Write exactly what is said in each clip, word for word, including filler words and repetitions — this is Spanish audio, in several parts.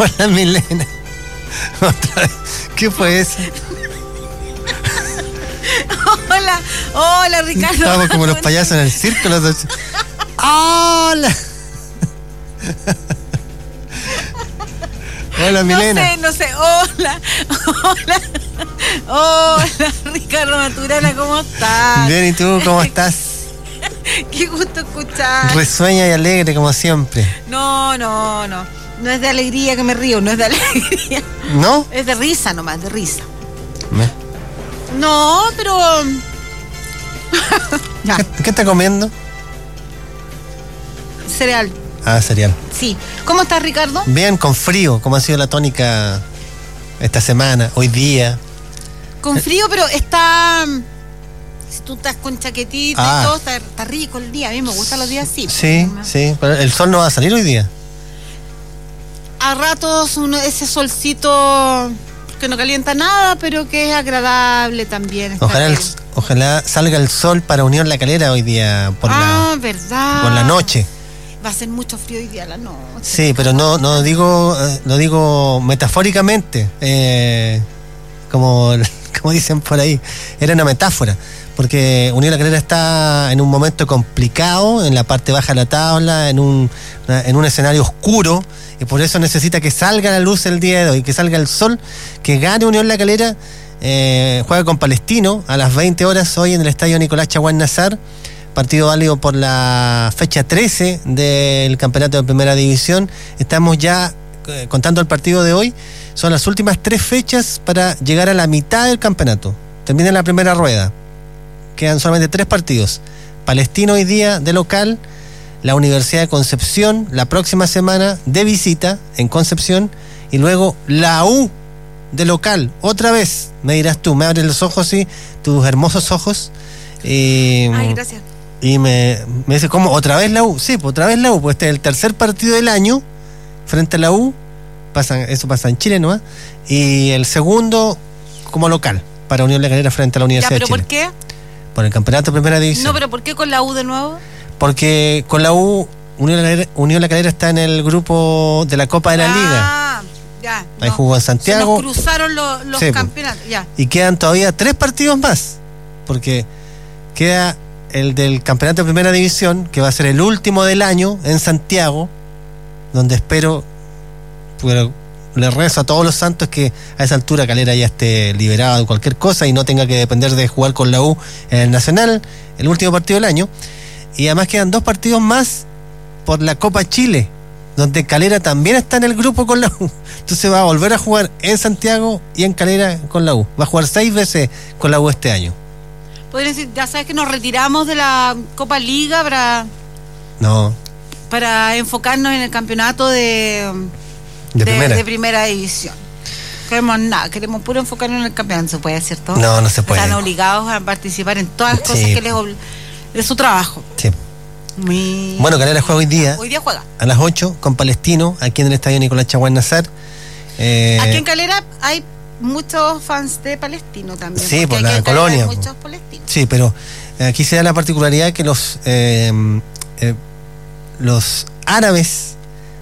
Hola, Milena. Otra vez. ¿Qué fue eso? Hola, hola, Ricardo. Estábamos como los payasos en el circo. Los dos. Hola. Hola, Milena. No sé, no sé. Hola, hola. Hola, Ricardo Maturana, ¿cómo estás? Bien, ¿y tú cómo estás? Qué gusto escuchar. Resueña y alegre como siempre. No, no, no. No es de alegría que me río, no es de alegría. ¿No? Es de risa nomás, de risa. ¿Me? No, pero... ya. ¿Qué, ¿Qué estás comiendo? Cereal. Ah, cereal. Sí. ¿Cómo estás, Ricardo? Bien, con frío, como ha sido la tónica esta semana, hoy día. Con frío, pero está... Si tú estás con chaquetita Ah. y todo, está, está rico el día. A mí me gustan los días así. Sí, sí, pero el sol no va a salir hoy día. A ratos uno, ese solcito que no calienta nada, pero que es agradable también. está Ojalá, el- bien. ojalá salga el sol para Unión La Calera hoy día por, ah, la, verdad. por la noche. Va a ser mucho frío hoy día a la noche. Sí, pero no, no digo, eh, lo digo metafóricamente, eh, como, como dicen por ahí, era una metáfora, porque Unión La Calera está en un momento complicado, en la parte baja de la tabla, en un, en un escenario oscuro, y por eso necesita que salga la luz el día de hoy, que salga el sol, que gane Unión La Calera. Eh, juega con Palestino a las veinte horas hoy en el estadio Nicolás Chaguán Nazar. Partido válido por la fecha trece del campeonato de primera división. Estamos ya eh, contando el partido de hoy. Son las últimas tres fechas para llegar a la mitad del campeonato. Termina la primera rueda. Quedan solamente tres partidos. Palestino hoy día de local, la Universidad de Concepción la próxima semana de visita en Concepción, y luego la U de local, otra vez. Me dirás tú, me abres los ojos, sí, tus hermosos ojos. Y, Ay, gracias. y me, me dice, ¿cómo? ¿Otra vez la U? Sí, pues otra vez la U, pues este es el tercer partido del año frente a la U. Pasa, eso pasa en Chile, ¿no? Y el segundo como local para Unión La Calera frente a la Ya, Universidad pero de Chile. ¿por qué? Por el campeonato de primera división. No, pero ¿por qué con la U de nuevo? Porque con la U, Unión La Calera, Unión La Calera está en el grupo de la Copa de la ah, Liga. Ya. Ahí no. jugó en Santiago. Se nos cruzaron lo- los Sí, po. campeonatos. Ya. Y quedan todavía tres partidos más. Porque queda el del campeonato de primera división, que va a ser el último del año en Santiago, donde espero, pero le rezo a todos los santos que a esa altura Calera ya esté liberado de cualquier cosa y no tenga que depender de jugar con la U en el Nacional, el último partido del año. Y además quedan dos partidos más por la Copa Chile, donde Calera también está en el grupo con la U. Entonces va a volver a jugar en Santiago y en Calera con la U. Va a jugar seis veces con la U este año. Podría decir, ya sabes que nos retiramos de la Copa Liga para, No, para enfocarnos en el campeonato de, de, primera. de primera división. Queremos nada, queremos puro enfocarnos en el campeonato, ¿se puede, cierto? No, no se puede. Están obligados a participar en todas las cosas Sí. que les obli- de su trabajo. Sí. Muy... Bueno, Calera juega hoy día Hoy día juega. a las ocho con Palestino, aquí en el estadio Nicolás Chaguán Nazar. Eh, Aquí en Calera hay muchos fans de Palestino también. Sí, porque por aquí la en Calera colonia, hay po. muchos palestinos. Sí, pero aquí se da la particularidad que los eh, eh, los árabes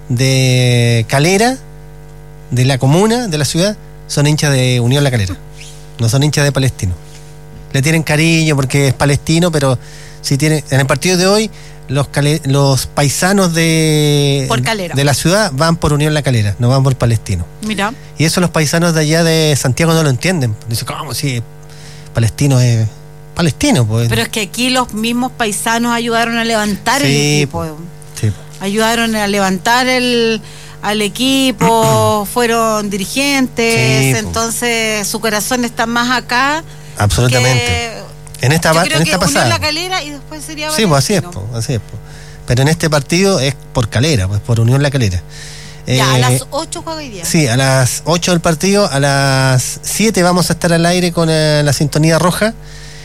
de Calera, de la comuna, de la ciudad, son hinchas de Unión La Calera, no son hinchas de Palestino. Le tienen cariño porque es palestino, pero si tiene, en el partido de hoy los cale, los paisanos de, Por Calera. de la ciudad van por Unión La Calera, no van por Palestino. Mira, Y eso los paisanos de allá de Santiago no lo entienden. Dicen, ¿cómo si palestino es palestino? Pues. pero es que aquí los mismos paisanos ayudaron a levantar el Sí, equipo. Sí. Ayudaron a levantar el al equipo, fueron dirigentes, Sí, po. entonces su corazón está más acá. Absolutamente. Que, En esta, yo pa- creo en que esta Unión pasada. La Calera y después sería Sí, pues así es, Palestino. pues, así es. Pues. Pero en este partido es por Calera, pues por Unión La Calera. Ya, a Eh, las ocho juega hoy día. Sí, a las ocho del partido, a las siete vamos a estar al aire con eh, la sintonía roja.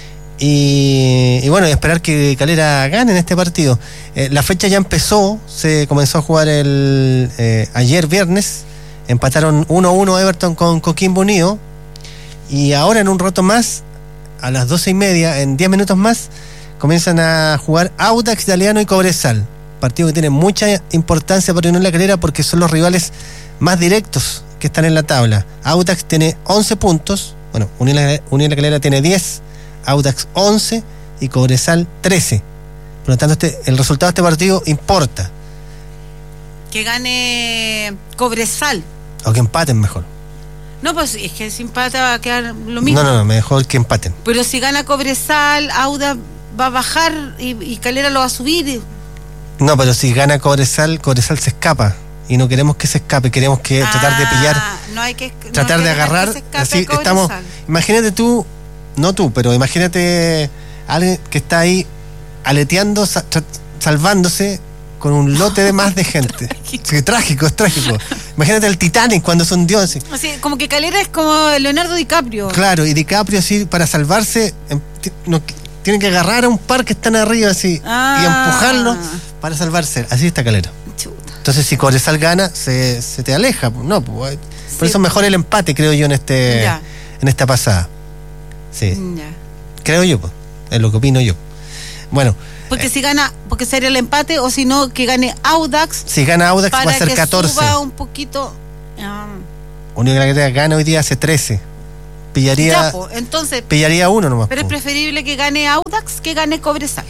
Y, y bueno, esperar que Calera gane en este partido. Eh, la fecha ya empezó, se comenzó a jugar el eh, ayer viernes, empataron uno a uno Everton con Coquimbo Unido, y ahora en un rato más, a las doce y media, en diez minutos más, comienzan a jugar Audax Italiano y Cobresal. partido que tiene mucha importancia para Unión La Calera porque son los rivales más directos que están en la tabla. Audax tiene once puntos, bueno, Unión La, Unión La Calera tiene diez, Audax once y Cobresal trece. Por lo tanto, este, el resultado de este partido importa. Que gane Cobresal. O que empaten mejor. No, pues es que si empata va a quedar lo mismo. No, no, no, mejor que empaten. Pero si gana Cobresal, Audax va a bajar y, y Calera lo va a subir. No, pero si gana Cobresal, Cobresal se escapa. Y no queremos que se escape, queremos que ah, tratar de pillar, no hay que, no tratar hay que de agarrar. Así estamos. Imagínate tú, no tú, pero imagínate alguien que está ahí aleteando, sa- salvándose con un lote de más de gente. Sí, trágico, es trágico. Imagínate el Titanic cuando se hundió así. O sea, como que Calera es como Leonardo DiCaprio. Claro, y DiCaprio así para salvarse no, tienen que agarrar a un par que están arriba así ah. y empujarlo para salvarse. Así está Calera. Chuta. Entonces si Cobresal gana, se, se te aleja. No, pues, por sí. eso es mejor el empate, creo yo, en este ya. en esta pasada. Sí. Ya. Creo yo, pues. Es lo que opino yo. Bueno. Porque eh, si gana, porque sería el empate, o si no, que gane Audax. Si gana Audax va a ser catorce. Para que suba un poquito. Um, Unión La Calera gana hoy día hace trece. Pillaría. Ya, po, entonces. Pillaría uno nomás. Pero po. Es preferible que gane Audax que gane Cobresal.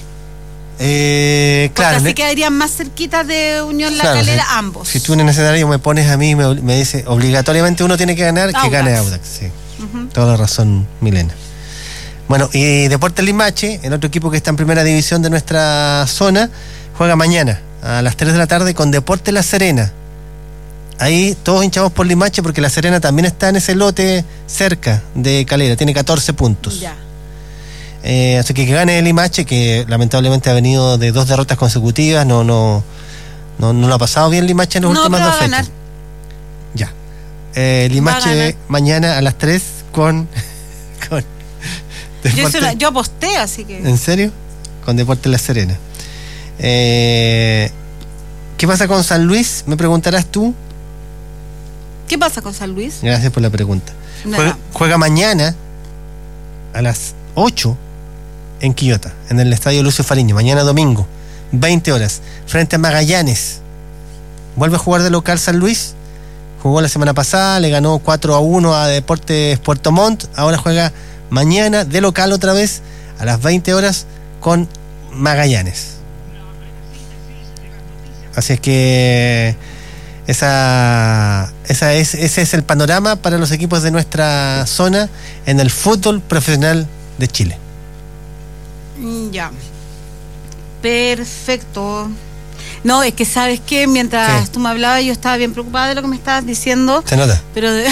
Eh, claro. Porque así quedarían más cerquitas de Unión La claro, Calera si, ambos. Si tú en el escenario me pones a mí, me, me dice obligatoriamente uno tiene que ganar, Audax. Que gane Audax. Sí. Uh-huh. Toda la razón, Milena. Bueno, y Deportes Limache, el otro equipo que está en primera división de nuestra zona, juega mañana a las tres de la tarde con Deportes La Serena. Ahí todos hinchamos por Limache porque La Serena también está en ese lote cerca de Calera, tiene catorce puntos. Ya. Eh, así que que gane el Limache, que lamentablemente ha venido de dos derrotas consecutivas, no no no, no lo ha pasado bien Limache en las no, últimas dos fechas. Ganar. Ya. Eh, Limache mañana a las tres con... con Yo, la, yo aposté, así que... ¿En serio? Con Deportes La Serena. Eh, ¿Qué pasa con San Luis? Me preguntarás tú. ¿Qué pasa con San Luis? Gracias por la pregunta. Juega, juega mañana a las ocho en Quillota, en el estadio Lucio Fariño. Mañana domingo, veinte horas, frente a Magallanes. Vuelve a jugar de local San Luis. Jugó la semana pasada, le ganó cuatro a uno a Deportes Puerto Montt. Ahora juega mañana de local otra vez a las veinte horas con Magallanes. Así es que esa, esa es, ese es el panorama para los equipos de nuestra zona en el fútbol profesional de Chile. Ya. Perfecto. No, es que sabes que mientras ¿Qué? Tú me hablabas yo estaba bien preocupada de lo que me estabas diciendo. Se nota. Pero de...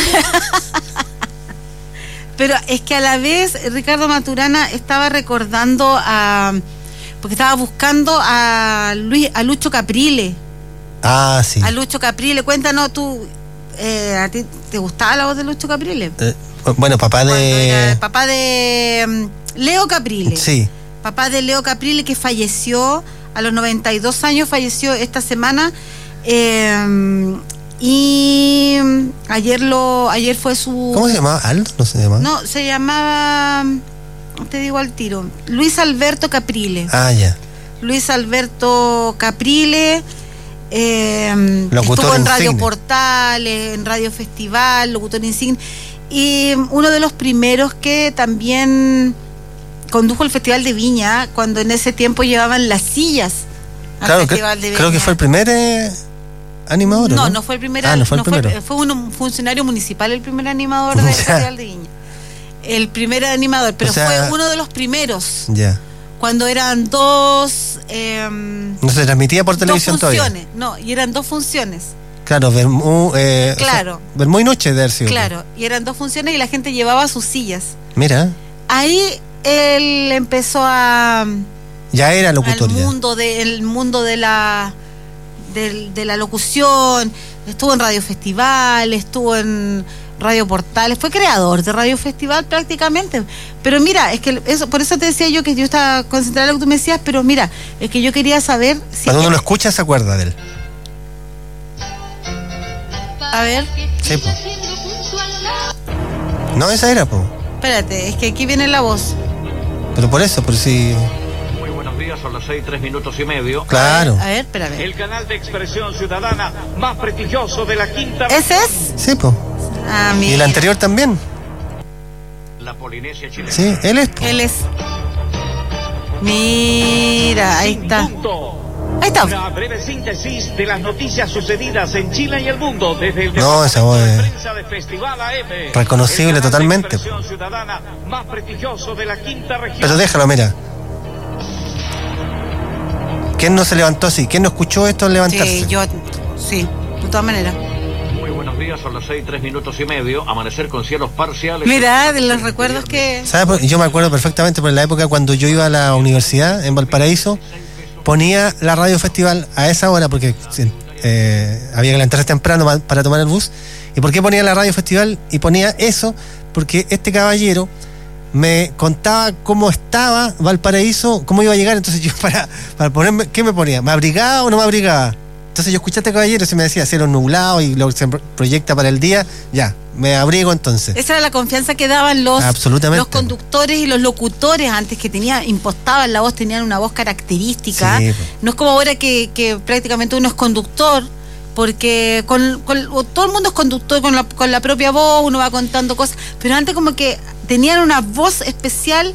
Pero es que a la vez Ricardo Maturana estaba recordando a... Porque estaba buscando a Luis, a Lucho Caprile. Ah, sí. A Lucho Caprile. Cuéntanos tú, eh, ¿a ti te gustaba la voz de Lucho Caprile? Eh, bueno, papá de... Papá de um, Leo Caprile. Sí. Papá de Leo Caprile, que falleció a los noventa y dos años, falleció esta semana. Eh... Y ayer lo ayer fue su... ¿Cómo se llamaba? ¿Aldo? No se llamaba. No, se llamaba, te digo al tiro, Luis Alberto Caprile. Ah, ya. Luis Alberto Caprile, eh, estuvo en Radio insigne. Portales, en Radio Festival, locutor insigne, y uno de los primeros que también condujo el Festival de Viña, cuando en ese tiempo llevaban las sillas al claro, Festival que, de Viña. Creo que fue el primer... Eh... animador, no, no, no fue el primer, ah, no fue, el no fue, fue un funcionario municipal el primer animador del Festival de Viña. El primer animador, pero o sea, fue uno de los primeros. Ya. Cuando eran dos... Eh, no se transmitía por televisión dos funciones, todavía. No, y eran dos funciones. Claro, Bermú, eh, claro. O sea, Bermú y Noche de Ercio. Claro, y eran dos funciones y la gente llevaba sus sillas. Mira. Ahí él empezó a... Ya era locutor. El mundo, de, el mundo de la... De, de la locución, estuvo en Radio Festival, estuvo en Radio Portales, fue creador de Radio Festival prácticamente. Pero mira, es que eso, por eso te decía yo que yo estaba concentrada en lo que tú me decías, pero mira, es que yo quería saber si... Cuando uno lo escucha se acuerda de él. A ver. Sí, po. No, esa era, po. Espérate, es que aquí viene la voz. Pero por eso, por si... Muy buenos días, son las seis, tres minutos y medio. Claro. A ver, espérame. El canal de expresión ciudadana más prestigioso de la quinta... ¿Ese es? Sí, pues. Ah, mira. Y el anterior también. La Polinesia chilena. Sí, él es. Él es. Mira, ahí está. Ahí está. Una breve síntesis de las noticias sucedidas en Chile y el mundo desde el No, esa voz de es prensa de Festival A M. reconocible totalmente. Ciudadana más prestigioso de la quinta región. Pero déjalo, mira. ¿Quién no se levantó así? ¿Quién no escuchó esto al levantarse? Sí, yo, sí, de todas maneras. Muy buenos días, son las seis, tres minutos y medio. Amanecer con cielos parciales. Mira, de los recuerdos que... ¿Sabes? Yo me acuerdo perfectamente por la época cuando yo iba a la universidad en Valparaíso, ponía la radio festival a esa hora porque eh, había que levantarse temprano para tomar el bus. ¿Y por qué ponía la radio festival? Y ponía eso porque este caballero me contaba cómo estaba Valparaíso, cómo iba a llegar. Entonces yo para, para ponerme, ¿qué me ponía? ¿Me abrigaba o no me abrigaba? Entonces yo escuché a este caballero y se me decía cielo nublado y lo se proyecta para el día, ya, me abrigo entonces. Esa era la confianza que daban los, Absolutamente. los conductores y los locutores antes, que tenían, impostaban la voz, tenían una voz característica. Sí, pues. No es como ahora que, que prácticamente uno es conductor, porque con, con, todo el mundo es conductor con la, con la propia voz, uno va contando cosas, pero antes como que tenían una voz especial.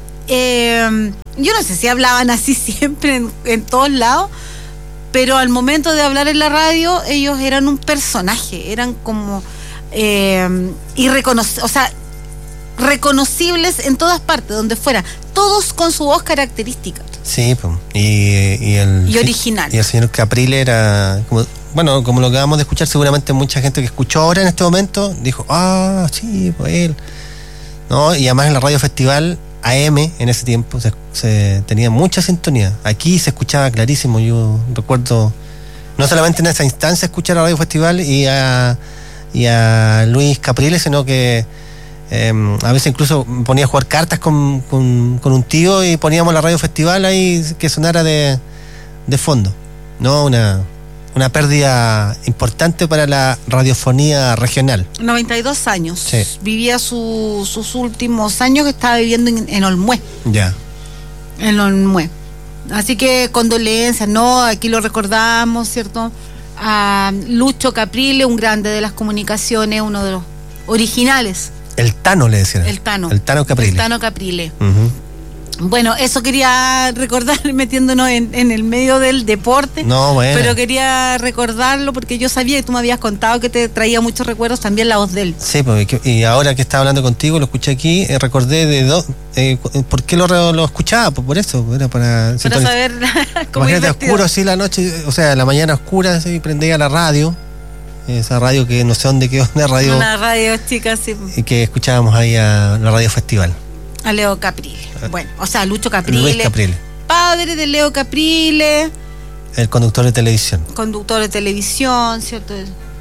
Eh, yo no sé si hablaban así siempre en, en todos lados, pero al momento de hablar en la radio ellos eran un personaje, eran como eh, irreconoc- o sea, reconocibles en todas partes, donde fuera, todos con su voz característica. Sí, pues. Y, y el y original. Y el señor Caprile era como, bueno, como lo que acabamos de escuchar, seguramente mucha gente que escuchó ahora en este momento dijo, ah, sí, pues él. No, y además en la radio festival A M en ese tiempo se, se tenía mucha sintonía. Aquí se escuchaba clarísimo. Yo recuerdo no solamente en esa instancia escuchar a Radio Festival y a, y a Luis Capriles, sino que eh, a veces incluso me ponía a jugar cartas con, con, con un tío y poníamos la Radio Festival ahí que sonara de, de fondo. No, una, una pérdida importante para la radiofonía regional. noventa y dos años. Sí. Vivía su, sus últimos años que estaba viviendo en, en Olmué. Ya. En Olmué. Así que condolencias, ¿no? Aquí lo recordamos, ¿cierto? A Lucho Caprile, un grande de las comunicaciones, uno de los originales. El Tano le decían. El Tano. El Tano Caprile. El Tano Caprile. Uh-huh. Bueno, eso quería recordar metiéndonos en, en el medio del deporte. No, bueno. Pero quería recordarlo porque yo sabía que tú me habías contado que te traía muchos recuerdos también la voz de él. Sí, porque, y ahora que estaba hablando contigo, lo escuché aquí, eh, recordé de dos. Eh, ¿Por qué lo, lo escuchaba? Pues por eso, era para... Para saber cómo imagínate oscuro así la noche, o sea, la mañana oscura, así, prendía la radio. Esa radio que no sé dónde quedó, una radio... Una radio chica, sí. Y que escuchábamos ahí a la Radio Festival. A Leo Caprile. Bueno, o sea, Lucho Caprile. Luis Caprile. Padre de Leo Caprile. El conductor de televisión. Conductor de televisión, ¿cierto?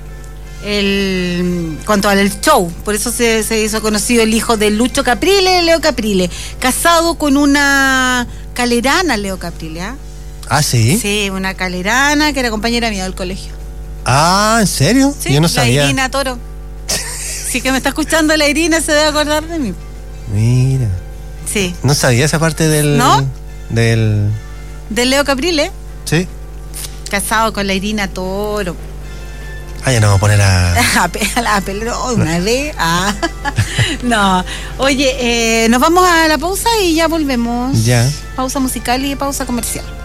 El, cuanto al show, por eso se, se hizo conocido el hijo de Lucho Caprile, Leo Caprile. Casado con una calerana, Leo Caprile, ¿ah? ¿eh? Ah, ¿sí? Sí, una calerana que era compañera mía del colegio. Ah, ¿en serio? Sí, yo no sabía. La Irina Toro. Sí, que me está escuchando la Irina, se debe acordar de mí. Mira. Sí. No sabía esa parte del... ¿No? Del... Del Leo Caprile. Sí. Casado con la Irina Toro. Ah, ya nos vamos a poner a... a la pelota, una vez. Ah. No. Oye, eh, nos vamos a la pausa y ya volvemos. Ya. Pausa musical y pausa comercial.